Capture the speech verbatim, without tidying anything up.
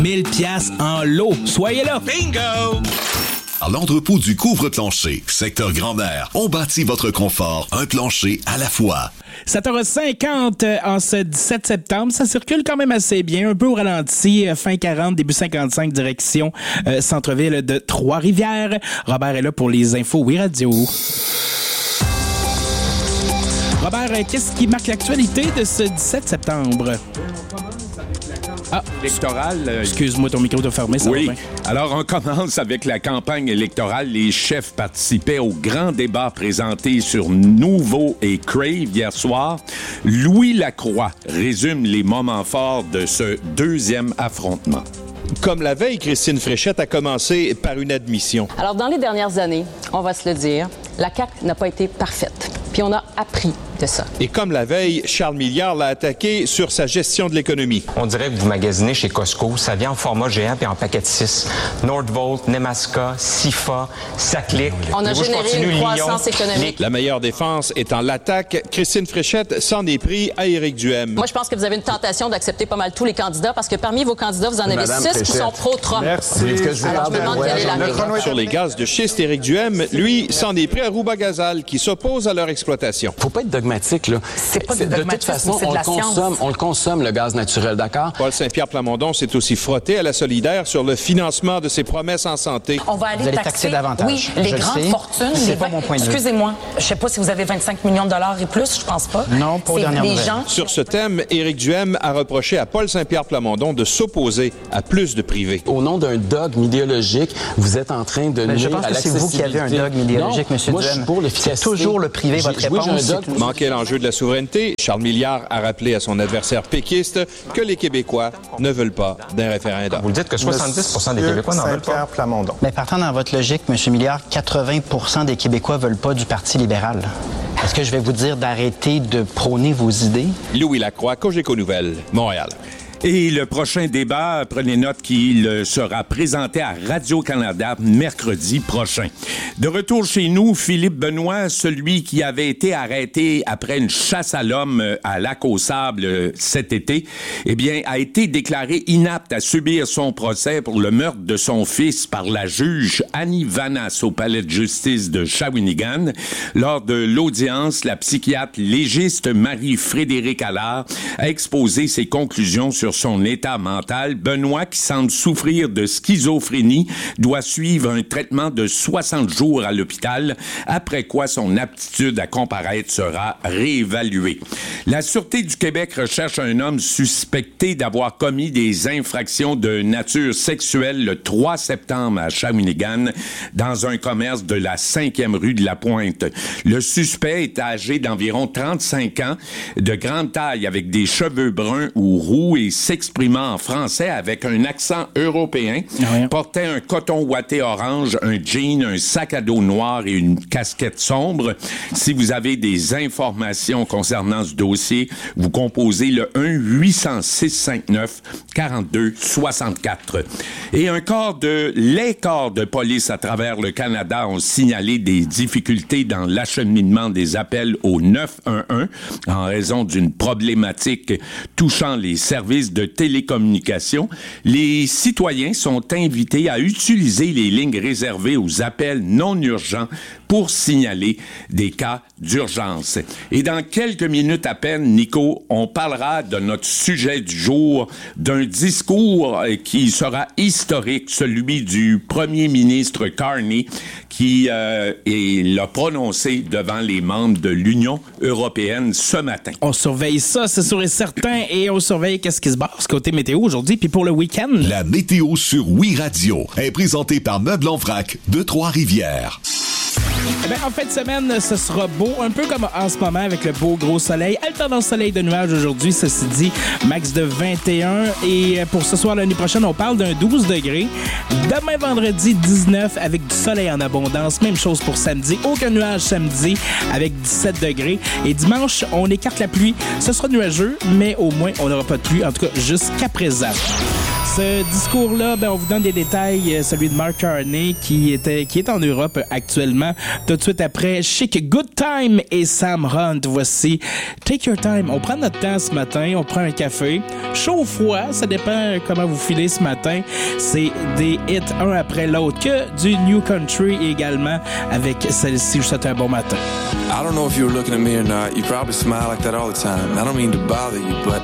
mille piastres en lot. Soyez là! Bingo! À l'entrepôt du couvre-plancher, secteur Grand-Air, on bâtit votre confort, un plancher à la fois. sept heures cinquante en ce dix-sept septembre. Ça circule quand même assez bien. Un peu au ralenti. Fin quarante, début cinquante-cinq, direction euh, centre-ville de Trois-Rivières. Robert est là pour les infos Oui Radio. Robert, qu'est-ce qui marque l'actualité de ce dix-sept septembre? Ah, électorale. Euh, Excuse-moi, ton micro doit fermer, ça oui. va bien. Alors, on commence avec la campagne électorale. Les chefs participaient au grand débat présenté sur Nouveau et Crave hier soir. Louis Lacroix résume les moments forts de ce deuxième affrontement. Comme la veille, Christine Fréchette a commencé par une admission. Alors, dans les dernières années, on va se le dire, la C A Q n'a pas été parfaite. Puis on a appris de ça. Et comme la veille, Charles Milliard l'a attaqué sur sa gestion de l'économie. On dirait que vous magasinez chez Costco, ça vient en format géant puis en paquet de six. Nordvolt, Nemaska, Sifa, Saclic. On a généré une croissance économique. La meilleure défense étant l'attaque, Christine Fréchette s'en est pris à Éric Duhem. Moi, je pense que vous avez une tentation d'accepter pas mal tous les candidats parce que parmi vos candidats, vous en avez Madame six Fréchette. qui sont pro-Trump. Merci. Alors, je me demande quelle est la règle. Sur les gaz de schiste, Éric Duhem, lui, s'en est pris à Rouba-Gazal, qui s'oppose à leur exploitation. Faut pas être dogmatique, là. C'est pas du de toute dogmatisme, façon, c'est de on la le consomme, science. on le consomme, le gaz naturel, d'accord? Paul Saint-Pierre Plamondon s'est aussi frotté à la solidaire sur le financement de ses promesses en santé. On va aller Vous allez taxer, taxer davantage. Oui, les Je le grandes sais. fortunes. C'est les pas vingt mon point de vue. Excusez-moi, je sais pas si vous avez vingt-cinq millions de dollars et plus, je pense pas. Non, pour C'est dernière les nouvelle. gens. Sur ce thème, Éric Duhem a reproché à Paul Saint-Pierre Plamondon de s'opposer à plus de privé. Au nom d'un dogme idéologique, vous êtes en train de Mais je nuire pense à que c'est vous qui avez un l'accessibilité. dogme idéologique, Non, M. moi, je suis Duhem. pour l'efficacité. C'est toujours le privé, J'ai- votre oui, j'ai un réponse. dogme. Manquait l'enjeu de la souveraineté, Charles Milliard a rappelé à son adversaire péquiste que les Québécois ne veulent pas d'un référendum. Vous dites que soixante-dix pour cent des Québécois n'en veulent pas. Saint-Pierre Plamondon. Mais partant dans votre logique, M. Milliard, quatre-vingts pour cent des Québécois veulent pas du Parti libéral. Est-ce que je vais vous dire d'arrêter de prôner vos idées? Louis Lacroix, Cogeco Nouvelles, Montréal. Et le prochain débat, prenez note qu'il sera présenté à Radio-Canada mercredi prochain. De retour chez nous, Philippe Benoît, celui qui avait été arrêté après une chasse à l'homme à Lac-aux-Sables cet été, eh bien, a été déclaré inapte à subir son procès pour le meurtre de son fils par la juge Annie Vanas au palais de justice de Shawinigan. Lors de l'audience, la psychiatre légiste Marie-Frédérique Allard a exposé ses conclusions sur son état mental. Benoît, qui semble souffrir de schizophrénie, doit suivre un traitement de soixante jours à l'hôpital, après quoi son aptitude à comparaître sera réévaluée. La Sûreté du Québec recherche un homme suspecté d'avoir commis des infractions de nature sexuelle le trois septembre à Shawinigan, dans un commerce de la cinquième rue de la Pointe. Le suspect est âgé d'environ trente-cinq ans, de grande taille, avec des cheveux bruns ou roux et s'exprimant en français avec un accent européen, Ouais. portait un coton ouaté orange, un jean, un sac à dos noir et une casquette sombre. Si vous avez des informations concernant ce dossier, vous composez le un huit zéro six cinq neuf quarante-deux soixante-quatre. Et un corps de, les corps de police à travers le Canada ont signalé des difficultés dans l'acheminement des appels au neuf un un en raison d'une problématique touchant les services de télécommunication. Les citoyens sont invités à utiliser les lignes réservées aux appels non urgents pour signaler des cas d'urgence. Et dans quelques minutes à peine, Nico, on parlera de notre sujet du jour, d'un discours qui sera historique, celui du premier ministre Carney, qui euh, est, l'a prononcé devant les membres de l'Union européenne ce matin. On surveille ça, c'est sûr et certain, et on surveille qu'est-ce qui se passe côté météo aujourd'hui, puis pour le week-end. La météo sur Oui Radio est présentée par Meubles en Vrac de Trois-Rivières. Eh bien, en fin de semaine, ce sera beau, un peu comme en ce moment avec le beau gros soleil. Alternance soleil de nuages aujourd'hui, ceci dit, max de vingt et un. Et pour ce soir, l'année prochaine, on parle d'un douze degrés. Demain, vendredi, dix-neuf avec du soleil en abondance. Même chose pour samedi. Aucun nuage samedi avec dix-sept degrés. Et dimanche, on écarte la pluie. Ce sera nuageux, mais au moins, on n'aura pas de pluie, en tout cas jusqu'à présent. ce discours-là, ben, on vous donne des détails, euh, celui de Mark Carney qui, était, qui est en Europe actuellement. Tout de suite après, Chic Good Time et Sam Hunt. Voici Take Your Time. On prend notre temps ce matin, on prend un café. Chaud ou froid, ça dépend comment vous filez ce matin. C'est des hits un après l'autre, que du New Country également avec celle-ci. Je vous souhaite un bon matin. I don't know if you were looking at me or not. You probably smile like that all the time. I don't mean to bother you, but